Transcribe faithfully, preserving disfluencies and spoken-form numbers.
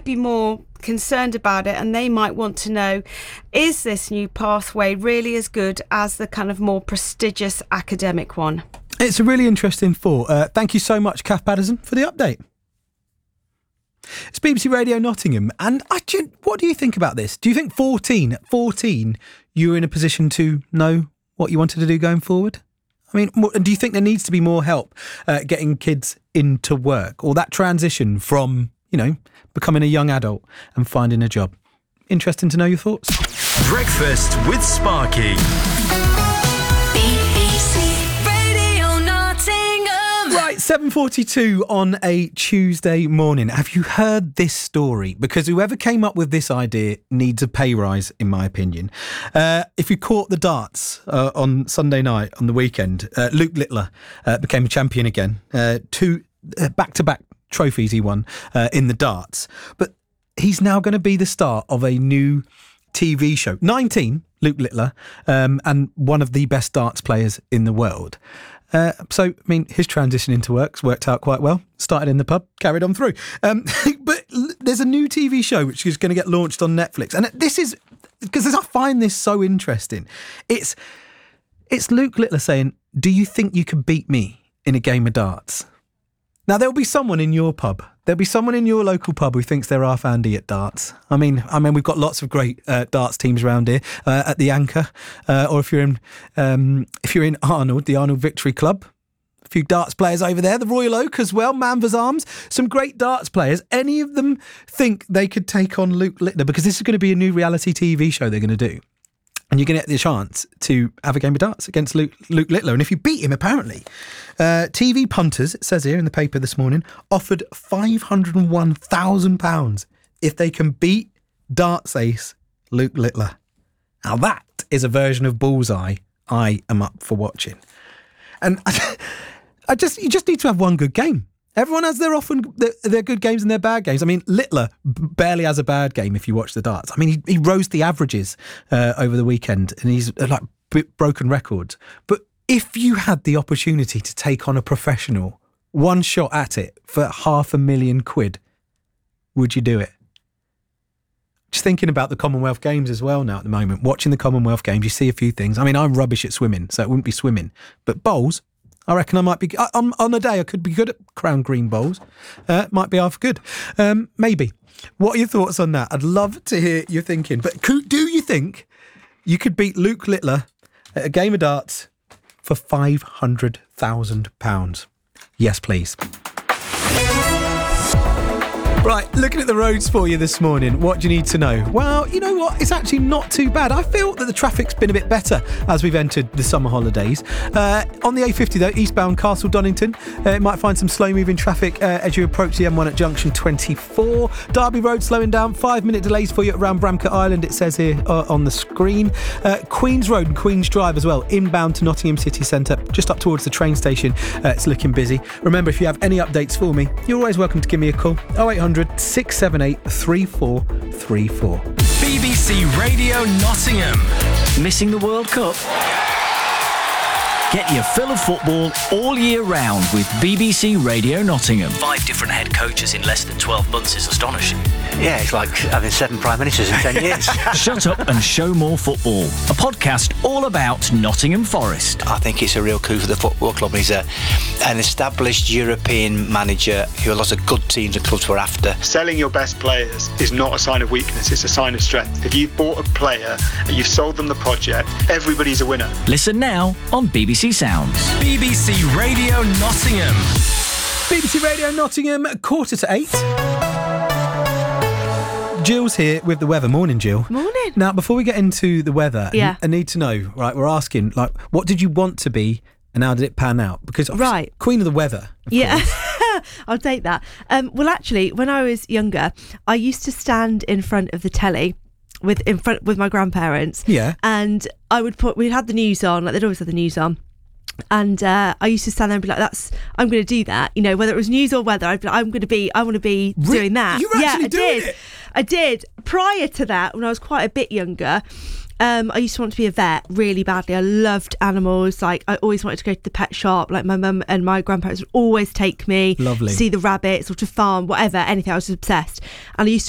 might be more concerned about it, and they might want to know, is this new pathway really as good as the kind of more prestigious academic one? It's a really interesting thought. Uh, thank you so much, Kath Patterson, for the update. It's B B C Radio Nottingham, and I, what do you think about this? Do you think fourteen, at fourteen, you were in a position to know what you wanted to do going forward? I mean, do you think there needs to be more help uh, getting kids into work, or that transition from, you know, becoming a young adult and finding a job? Interesting to know your thoughts. Breakfast with Sparky. Right, seven forty-two on a Tuesday morning. Have you heard this story? Because whoever came up with this idea needs a pay rise, in my opinion. Uh, if you caught the darts uh, on Sunday night, on the weekend, uh, Luke Littler uh, became a champion again. Uh, two uh, back-to-back trophies he won uh, in the darts. But he's now going to be the star of a new T V show. nineteen, Luke Littler, um, and one of the best darts players in the world. Uh, so, I mean, his transition into work's worked out quite well. Started in the pub, carried on through. Um, but there's a new T V show which is going to get launched on Netflix. And this is, because I find this so interesting. It's it's Luke Littler saying, do you think you can beat me in a game of darts? Now, there'll be someone in your pub. There'll be someone in your local pub who thinks they're half Andy at darts. I mean, I mean, we've got lots of great uh, darts teams around here uh, at the Anchor, uh, or if you're in, um, if you're in Arnold, the Arnold Victory Club. A few darts players over there, the Royal Oak as well, Manvers Arms, some great darts players. Any of them think they could take on Luke Littler, because this is going to be a new reality T V show they're going to do. And you're going to get the chance to have a game of darts against Luke, Luke Littler. And if you beat him, apparently, uh, T V punters, it says here in the paper this morning, offered five hundred and one thousand pounds if they can beat darts ace Luke Littler. Now that is a version of Bullseye I am up for watching. And I, I just you just need to have one good game. Everyone has their often their, their good games and their bad games. I mean, Littler barely has a bad game if you watch the darts. I mean, he, he rose the averages uh, over the weekend, and he's uh, like b- broken records. But if you had the opportunity to take on a professional, one shot at it for half a million quid, would you do it? Just thinking about the Commonwealth Games as well now at the moment. Watching the Commonwealth Games, you see a few things. I mean, I'm rubbish at swimming, so it wouldn't be swimming. But bowls, I reckon I might be, I, on, on a day I could be good at crown green bowls. Uh, might be half good. Um, maybe. What are your thoughts on that? I'd love to hear your thinking. But could, do you think you could beat Luke Littler at a game of darts for five hundred thousand pounds? Yes, please. Right, looking at the roads for you this morning, what do you need to know? Well, you know what? It's actually not too bad. I feel that the traffic's been a bit better as we've entered the summer holidays. Uh, on the A fifty, though, eastbound Castle Donington, uh, it might find some slow-moving traffic uh, as you approach the M one at junction twenty-four. Derby Road slowing down, five-minute delays for you around Bramcote Island, it says here uh, on the screen. Uh, Queen's Road and Queen's Drive as well, inbound to Nottingham City Centre, just up towards the train station. Uh, it's looking busy. Remember, if you have any updates for me, you're always welcome to give me a call. oh eight hundred, six seven eight, three four three four. B B C Radio Nottingham. Missing the World Cup? Get your fill of football all year round with B B C Radio Nottingham. Five different head coaches in less than twelve months is astonishing. Yeah, it's like having seven prime ministers in ten years. Shut up and show more football. A podcast all about Nottingham Forest. I think it's a real coup for the football club. He's a, an established European manager who a lot of good teams and clubs were after. Selling your best players is not a sign of weakness, it's a sign of strength. If you've bought a player and you've sold them the project, everybody's a winner. Listen now on B B C Sounds. B B C Radio Nottingham. B B C Radio Nottingham, quarter to eight. Jill's here with the weather. Morning, Jill. Morning. Now, before we get into the weather, yeah. I need to know, right, we're asking, like, what did you want to be and how did it pan out? Because, right. Queen of the weather. Of yeah, I'll take that. Um, well, actually, when I was younger, I used to stand in front of the telly with in front with my grandparents. Yeah. And I would put, we'd had the news on, like they'd always had the news on. And uh, I used to stand there and be like, "That's I'm going to do that." You know, whether it was news or weather, I'd be like, I'm going to be, I want to be Re- doing that. You were yeah, actually I doing did. it? I did. Prior to that, when I was quite a bit younger, um, I used to want to be a vet really badly. I loved animals. Like, I always wanted to go to the pet shop. Like, my mum and my grandparents would always take me Lovely. to see the rabbits or to farm, whatever, anything. I was obsessed. And I used